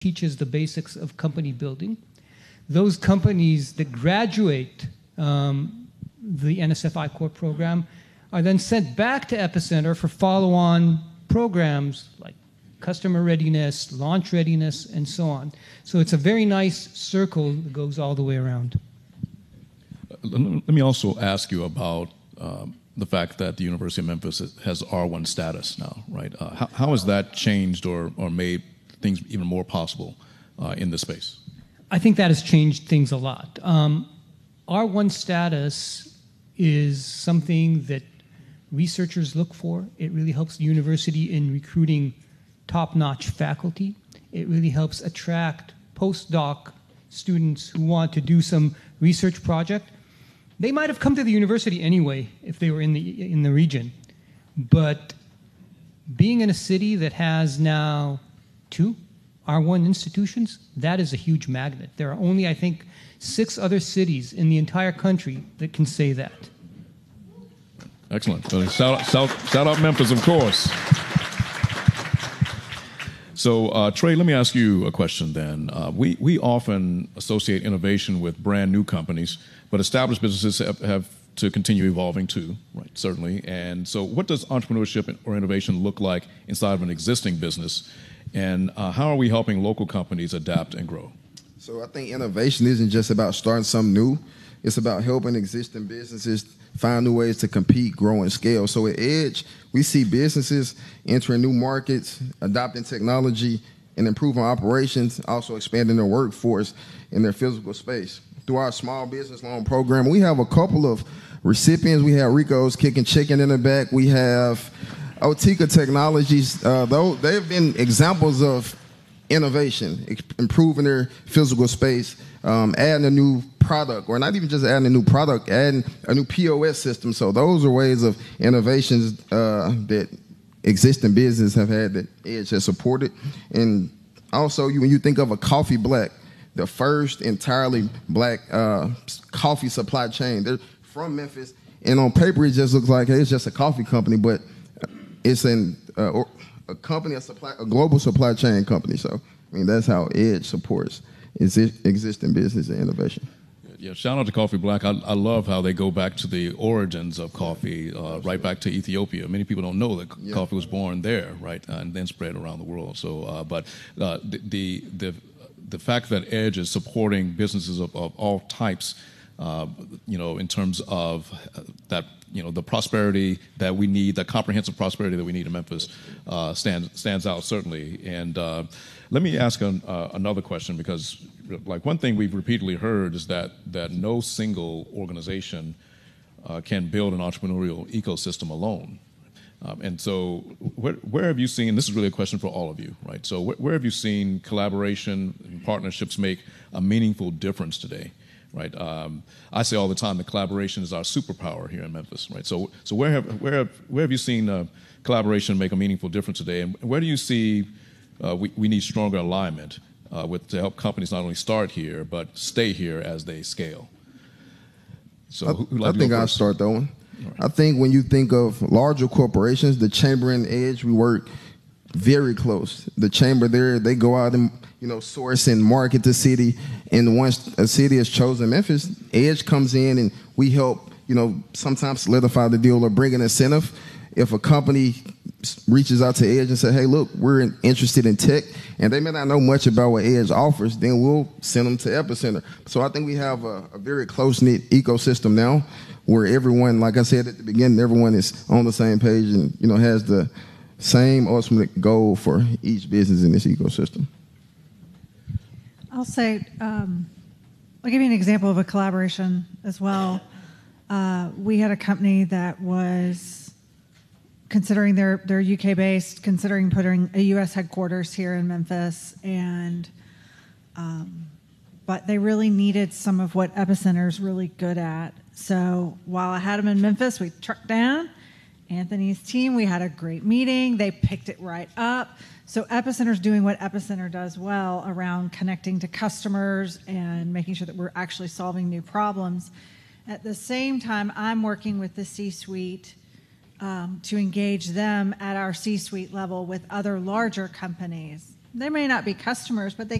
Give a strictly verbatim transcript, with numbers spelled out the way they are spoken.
teaches the basics of company building. Those companies that graduate um, the N S F I-Core program are then sent back to Epicenter for follow-on programs like customer readiness, launch readiness, and so on. So it's a very nice circle that goes all the way around. Let me also ask you about um, the fact that the University of Memphis has R one status now, right? Uh, how, how has that changed or, or made things even more possible uh, in this space? I think that has changed things a lot. Um, R one status is something that researchers look for. It really helps the university in recruiting top-notch faculty. It really helps attract postdoc students who want to do some research project. They might have come to the university anyway if they were in the in the region. But being in a city that has now two R one institutions, that is a huge magnet. There are only, I think, six other cities in the entire country that can say that. Excellent. Uh, shout, shout, shout out Memphis, of course. So, uh, Trey, let me ask you a question then. Uh, we, we often associate innovation with brand new companies, but established businesses have, have to continue evolving too, right, certainly. And so what does entrepreneurship or innovation look like inside of an existing business? And uh, how are we helping local companies adapt and grow? So I think innovation isn't just about starting something new. It's about helping existing businesses find new ways to compete, grow, and scale. So at Edge, we see businesses entering new markets, adopting technology, and improving operations, also expanding their workforce in their physical space. Through our small business loan program, we have a couple of recipients. We have Rico's Kicking Chicken in the back. We have Otika Technologies. Uh, though they've been examples of innovation, improving their physical space, um, adding a new product, or not even just adding a new product, adding a new P O S system. So those are ways of innovations uh, that existing businesses have had that Edge has supported. And also, you, when you think of a Coffee Black, the first entirely black uh, coffee supply chain, they're from Memphis, and on paper it just looks like, hey, it's just a coffee company, but it's an uh, or, a company, a supply, a global supply chain company. So, I mean, that's how Edge supports exi- existing business and innovation. Yeah, shout out to Coffee Black. I, I love how they go back to the origins of coffee, uh, right back to Ethiopia. Many people don't know that yeah. coffee was born there, right, uh, and then spread around the world. So, uh, but uh, the, the the the fact that Edge is supporting businesses of, of all types, uh, you know, in terms of that, you know, the prosperity that we need, the comprehensive prosperity that we need in Memphis, uh, stands stands out certainly. And uh, let me ask an, uh, another question, because like one thing we've repeatedly heard is that that no single organization uh, can build an entrepreneurial ecosystem alone. Um, and so where, where have you seen, this is really a question for all of you, right? So where, where have you seen collaboration and partnerships make a meaningful difference today, right? Um, I say all the time that collaboration is our superpower here in Memphis, right? So so where have, where have, where have you seen uh, collaboration make a meaningful difference today? And where do you see uh, we, we need stronger alignment Uh, with to help companies not only start here but stay here as they scale? So I, who, like I think I'll start that one. Right. I think when you think of larger corporations, the Chamber and Edge, we work very close. The Chamber there, they go out and, you know, source and market the city. And once a city is chosen, Memphis, Edge comes in and we help, you know, sometimes solidify the deal or bring an incentive. If a company reaches out to Edge and say, hey, look, we're interested in tech, and they may not know much about what Edge offers, then we'll send them to Epicenter. So I think we have a, a very close-knit ecosystem now where everyone, like I said at the beginning, everyone is on the same page and, you know, has the same ultimate goal for each business in this ecosystem. I'll say, um, I'll give you an example of a collaboration as well. Uh, we had a company that was considering they're, they're U K-based, considering putting a U S headquarters here in Memphis, and um, but they really needed some of what Epicenter's really good at. So while I had them in Memphis, we trucked down Anthony's team. We had a great meeting. They picked it right up. So Epicenter's doing what Epicenter does well around connecting to customers and making sure that we're actually solving new problems. At the same time, I'm working with the C-suite Um, to engage them at our C-suite level with other larger companies they may not be customers, but they